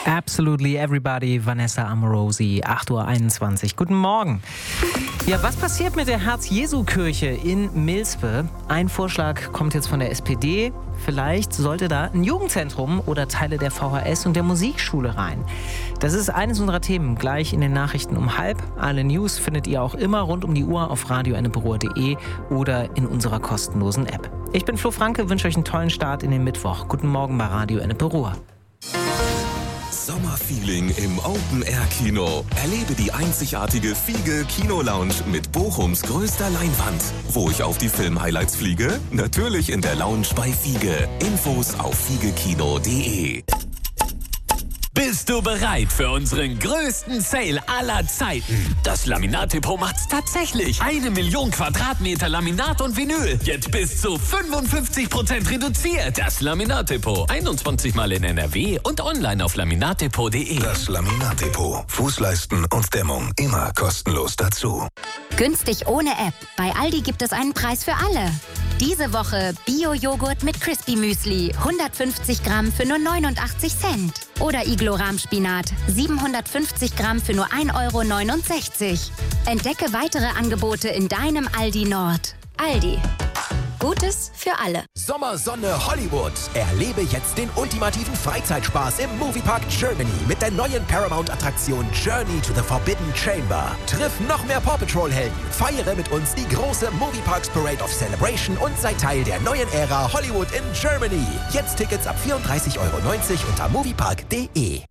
Absolutely Everybody, Vanessa Amorosi, 8:21 Uhr. Guten Morgen. Ja, was passiert mit der Herz-Jesu-Kirche in Milspe? Ein Vorschlag kommt jetzt von der SPD. Vielleicht sollte da ein Jugendzentrum oder Teile der VHS und der Musikschule rein. Das ist eines unserer Themen gleich in den Nachrichten um 12:30. Alle News findet ihr auch immer rund um die Uhr auf radioenneperuhr.de oder in unserer kostenlosen App. Ich bin Flo Franke, wünsche euch einen tollen Start in den Mittwoch. Guten Morgen bei Radio Enneperuhr. Sommerfeeling im Open-Air-Kino. Erlebe die einzigartige Fiege Kino-Lounge mit Bochums größter Leinwand. Wo ich auf die Film-Highlights fliege? Natürlich in der Lounge bei Fiege. Infos auf fiegekino.de. Bist du bereit für unseren größten Sale aller Zeiten? Das Laminat-Depot macht's tatsächlich. 1 Million Quadratmeter Laminat und Vinyl. Jetzt bis zu 55% reduziert. Das Laminat-Depot. 21 Mal in NRW und online auf laminatdepot.de. Das Laminat-Depot. Fußleisten und Dämmung immer kostenlos dazu. Günstig ohne App. Bei Aldi gibt es einen Preis für alle. Diese Woche Bio-Joghurt mit Crispy Müsli. 150 Gramm für nur 89 Cent. Oder Iglo-Rahmspinat. 750 Gramm für nur 1,69 €. Entdecke weitere Angebote in deinem Aldi Nord. Aldi. Gutes für alle. Sommersonne Hollywood. Erlebe jetzt den ultimativen Freizeitspaß im Moviepark Germany mit der neuen Paramount-Attraktion Journey to the Forbidden Chamber. Triff noch mehr Paw Patrol-Helden. Feiere mit uns die große Movieparks Parade of Celebration und sei Teil der neuen Ära Hollywood in Germany. Jetzt Tickets ab 34,90 € unter moviepark.de.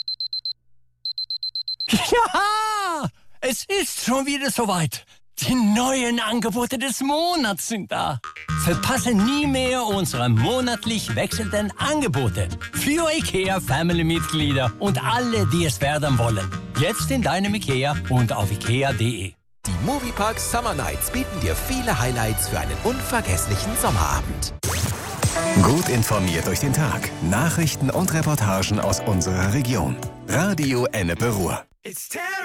Ja, es ist schon wieder soweit. Die neuen Angebote des Monats sind da. Verpasse nie mehr unsere monatlich wechselnden Angebote. Für IKEA-Family-Mitglieder und alle, die es werden wollen. Jetzt in deinem IKEA und auf ikea.de. Die Moviepark Summer Nights bieten dir viele Highlights für einen unvergesslichen Sommerabend. Gut informiert durch den Tag. Nachrichten und Reportagen aus unserer Region. Radio Enneperuhr. It's